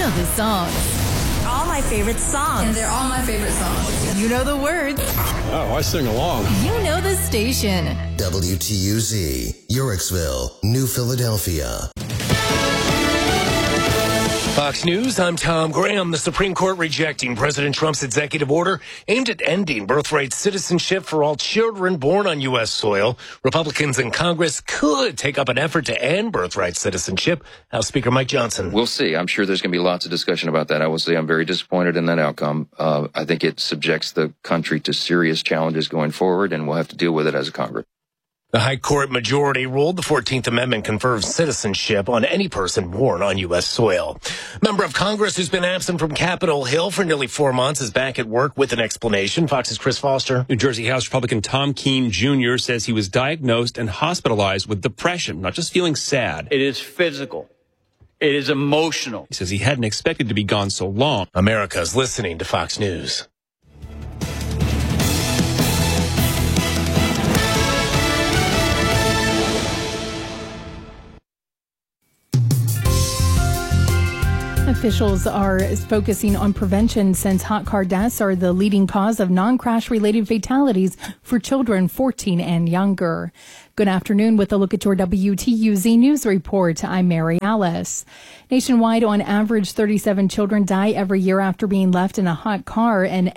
know the songs. All my favorite songs. And they're all my favorite songs. You know the words. Oh, I sing along. You know the station. WTUZ, Yorksville, New Philadelphia. Fox News, I'm Tom Graham. The Supreme Court rejecting President Trump's executive order aimed at ending birthright citizenship for all children born on U.S. soil. Republicans in Congress could take up an effort to end birthright citizenship. House Speaker Mike Johnson. We'll see. I'm sure there's going to be lots of discussion about that. I will say I'm very disappointed in that outcome. I think it subjects the country to serious challenges going forward, and we'll have to deal with it as a Congress. The High Court majority ruled the 14th Amendment confers citizenship on any person born on U.S. soil. Member of Congress who's been absent from Capitol Hill for nearly 4 months is back at work with an explanation. Fox's Chris Foster. New Jersey House Republican Tom Keene Jr. says he was diagnosed and hospitalized with depression, not just feeling sad. It is physical. It is emotional. He says he hadn't expected to be gone so long. America's listening to Fox News. Officials are focusing on prevention since hot car deaths are the leading cause of non-crash related fatalities for children 14 and younger. Good afternoon. With a look at your WTUZ News Report, I'm Mary Alice. Nationwide, on average, 37 children die every year after being left in a hot car. And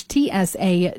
NHTSA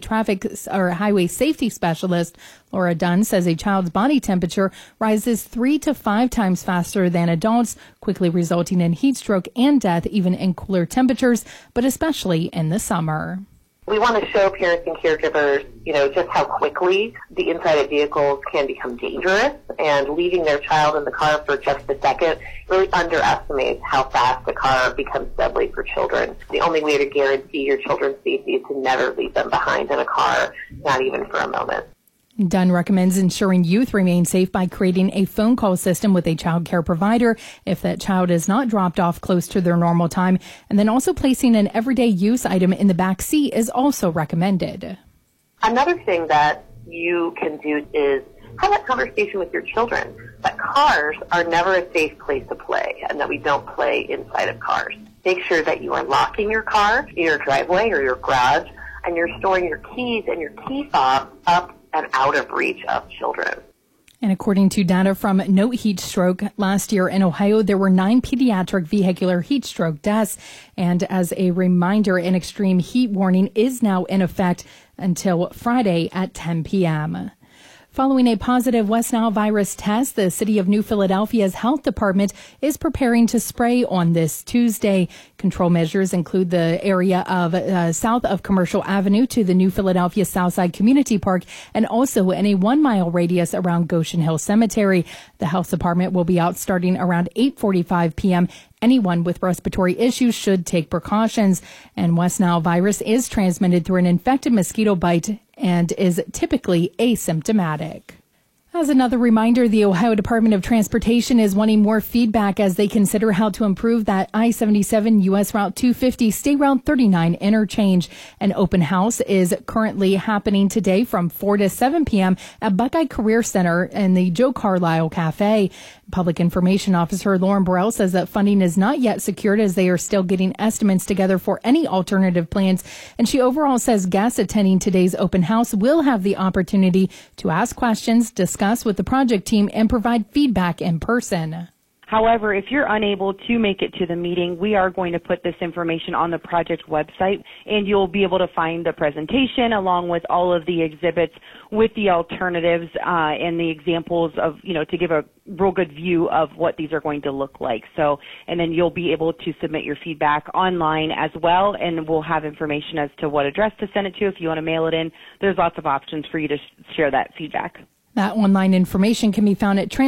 highway safety specialist Laura Dunn says a child's body temperature rises 3 to 5 times faster than adults, quickly resulting in heat stroke and death even in cooler temperatures, but especially in the summer. We want to show parents and caregivers, just how quickly the inside of vehicles can become dangerous, and leaving their child in the car for just a second really underestimates how fast a car becomes deadly for children. The only way to guarantee your children's safety is to never leave them behind in a car, not even for a moment. Dunn recommends ensuring youth remain safe by creating a phone call system with a child care provider if that child is not dropped off close to their normal time. And then also placing an everyday use item in the back seat is also recommended. Another thing that you can do is have that conversation with your children that cars are never a safe place to play and that we don't play inside of cars. Make sure that you are locking your car in your driveway or your garage, and you're storing your keys and your key fob up and out of reach of children. And according to data from Note Heat Stroke, last year in Ohio, there were 9 pediatric vehicular heat stroke deaths. And as a reminder, an extreme heat warning is now in effect until Friday at 10 p.m. Following a positive West Nile virus test, the city of New Philadelphia's health department is preparing to spray on this Tuesday. Control measures include the area of south of Commercial Avenue to the New Philadelphia Southside Community Park, and also in a 1-mile radius around Goshen Hill Cemetery. The health department will be out starting around 8:45 p.m. Anyone with respiratory issues should take precautions. And West Nile virus is transmitted through an infected mosquito bite and is typically asymptomatic. As another reminder, the Ohio Department of Transportation is wanting more feedback as they consider how to improve that I-77 U.S. Route 250 State Route 39 interchange. An open house is currently happening today from 4 to 7 p.m. at Buckeye Career Center and the Joe Carlisle Cafe. Public Information Officer Lauren Burrell says that funding is not yet secured as they are still getting estimates together for any alternative plans. And she overall says guests attending today's open house will have the opportunity to ask questions, discuss with the project team, and provide feedback in person. However, if you're unable to make it to the meeting, we are going to put this information on the project website, and you'll be able to find the presentation along with all of the exhibits with the alternatives and the examples of, to give a real good view of what these are going to look like. So, and then you'll be able to submit your feedback online as well, and we'll have information as to what address to send it to if you want to mail it in. There's lots of options for you to share that feedback. That online information can be found at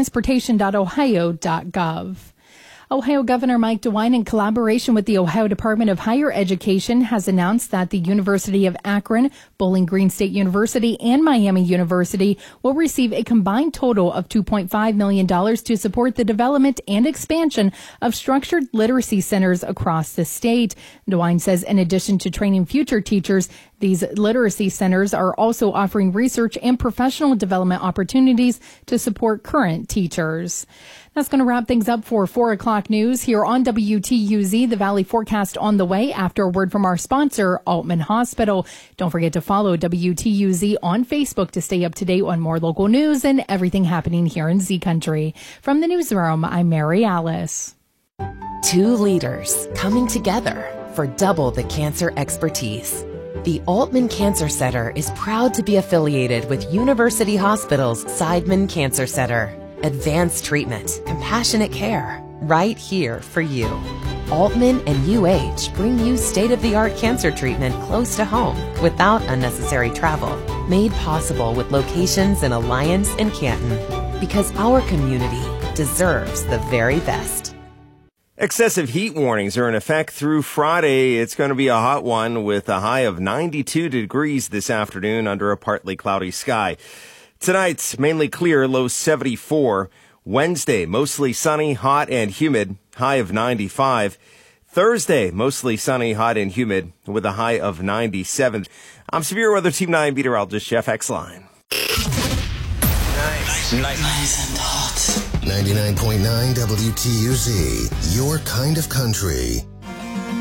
transportation.ohio.gov. Ohio Governor Mike DeWine, in collaboration with the Ohio Department of Higher Education, has announced that the University of Akron, Bowling Green State University, and Miami University will receive a combined total of $2.5 million to support the development and expansion of structured literacy centers across the state. DeWine says in addition to training future teachers, these literacy centers are also offering research and professional development opportunities to support current teachers. That's going to wrap things up for 4 o'clock news here on WTUZ. The Valley forecast on the way after a word from our sponsor, Altman Hospital. Don't forget to follow WTUZ on Facebook to stay up to date on more local news and everything happening here in Z Country. From the newsroom, I'm Mary Alice. Two leaders coming together for double the cancer expertise. The Altman Cancer Center is proud to be affiliated with University Hospital's Seidman Cancer Center. Advanced treatment, compassionate care, right here for you. Altman and UH bring you state-of-the-art cancer treatment close to home without unnecessary travel. Made possible with locations in Alliance and Canton. Because our community deserves the very best. Excessive heat warnings are in effect through Friday. It's going to be a hot one with a high of 92 degrees this afternoon under a partly cloudy sky. Tonight's mainly clear, low 74. Wednesday, mostly sunny, hot and humid, high of 95. Thursday, mostly sunny, hot and humid with a high of 97. I'm Severe Weather Team 9 meteorologist Jeff Exline. Nice and hot. 99.9 WTUZ, your kind of country.